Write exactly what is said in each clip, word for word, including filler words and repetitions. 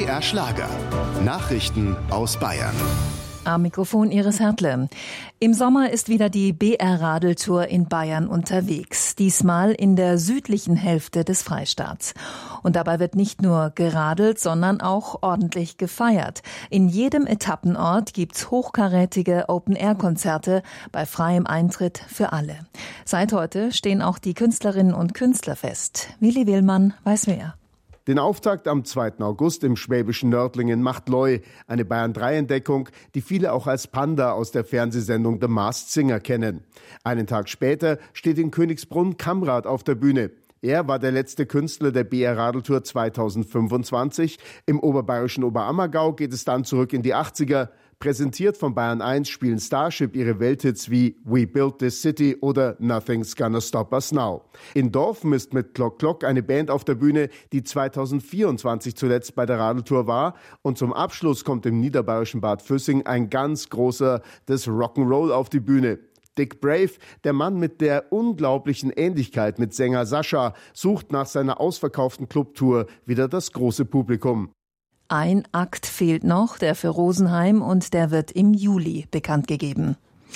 B R Schlager. Nachrichten aus Bayern. Am Mikrofon Iris Hertle. Im Sommer ist wieder die B R-Radeltour in Bayern unterwegs. Diesmal in der südlichen Hälfte des Freistaats. Und dabei wird nicht nur geradelt, sondern auch ordentlich gefeiert. In jedem Etappenort gibt's hochkarätige Open-Air-Konzerte bei freiem Eintritt für alle. Seit heute stehen auch die Künstlerinnen und Künstler fest. Willi Willmann weiß mehr. Den Auftakt am zweiten August im schwäbischen Nördlingen macht Loi, eine Bayern drei Entdeckung, die viele auch als Panda aus der Fernsehsendung The Masked Singer kennen. Einen Tag später steht in Königsbrunn Kamrat auf der Bühne. Er war der letzte Künstler der B R-Radeltour zweitausendfünfundzwanzig. Im oberbayerischen Oberammergau geht es dann zurück in die achtziger. Präsentiert von Bayern eins spielen Starship ihre Welthits wie We Built This City oder Nothing's Gonna Stop Us Now. In Dorfen ist mit Glock Glock eine Band auf der Bühne, die zweitausendvierundzwanzig zuletzt bei der Radeltour war. Und zum Abschluss kommt im niederbayerischen Bad Füssing ein ganz großer des Rock'n'Roll auf die Bühne. Dick Brave, der Mann mit der unglaublichen Ähnlichkeit mit Sänger Sascha, sucht nach seiner ausverkauften Clubtour wieder das große Publikum. Ein Akt fehlt noch, der für Rosenheim, und der wird im Juli bekannt gegeben.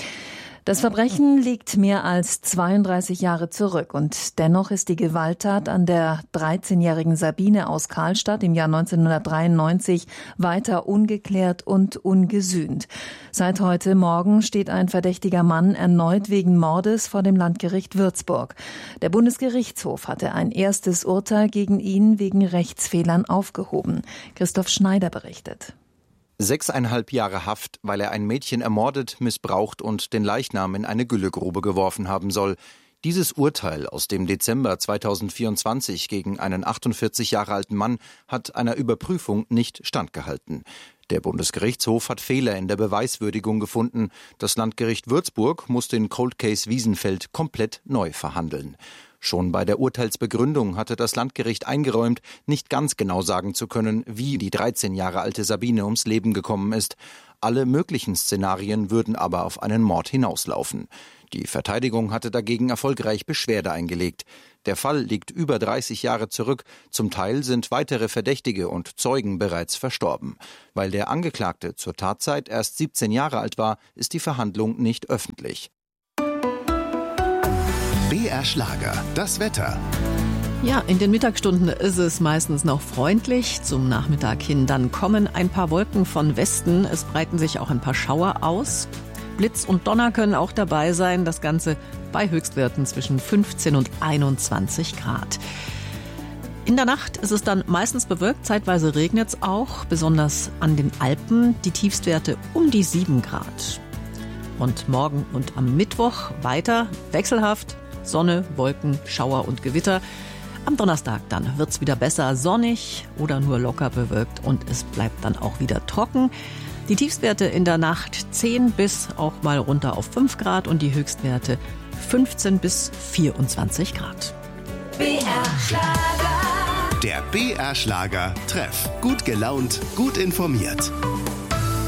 Das Verbrechen liegt mehr als zweiunddreißig Jahre zurück und dennoch ist die Gewalttat an der dreizehnjährigen Sabine aus Karlstadt im Jahr neunzehnhundertdreiundneunzig weiter ungeklärt und ungesühnt. Seit heute Morgen steht ein verdächtiger Mann erneut wegen Mordes vor dem Landgericht Würzburg. Der Bundesgerichtshof hatte ein erstes Urteil gegen ihn wegen Rechtsfehlern aufgehoben. Christoph Schneider berichtet. Sechseinhalb Jahre Haft, weil er ein Mädchen ermordet, missbraucht und den Leichnam in eine Güllegrube geworfen haben soll. Dieses Urteil aus dem Dezember zweitausendvierundzwanzig gegen einen achtundvierzig Jahre alten Mann hat einer Überprüfung nicht standgehalten. Der Bundesgerichtshof hat Fehler in der Beweiswürdigung gefunden. Das Landgericht Würzburg muss den Cold Case Wiesenfeld komplett neu verhandeln. Schon bei der Urteilsbegründung hatte das Landgericht eingeräumt, nicht ganz genau sagen zu können, wie die dreizehn Jahre alte Sabine ums Leben gekommen ist. Alle möglichen Szenarien würden aber auf einen Mord hinauslaufen. Die Verteidigung hatte dagegen erfolgreich Beschwerde eingelegt. Der Fall liegt über dreißig Jahre zurück. Zum Teil sind weitere Verdächtige und Zeugen bereits verstorben. Weil der Angeklagte zur Tatzeit erst siebzehn Jahre alt war, ist die Verhandlung nicht öffentlich. B R Schlager, das Wetter. Ja, in den Mittagsstunden ist es meistens noch freundlich. Zum Nachmittag hin dann kommen ein paar Wolken von Westen. Es breiten sich auch ein paar Schauer aus. Blitz und Donner können auch dabei sein. Das Ganze bei Höchstwerten zwischen fünfzehn und einundzwanzig Grad. In der Nacht ist es dann meistens bewölkt. Zeitweise regnet es auch, besonders an den Alpen. Die Tiefstwerte um die sieben Grad. Und morgen und am Mittwoch weiter wechselhaft. Sonne, Wolken, Schauer und Gewitter. Am Donnerstag dann wird's wieder besser sonnig oder nur locker bewölkt und es bleibt dann auch wieder trocken. Die Tiefstwerte in der Nacht zehn bis auch mal runter auf fünf Grad und die Höchstwerte fünfzehn bis vierundzwanzig Grad. B R Schlager. Der B R Schlager Treff. Gut gelaunt, gut informiert.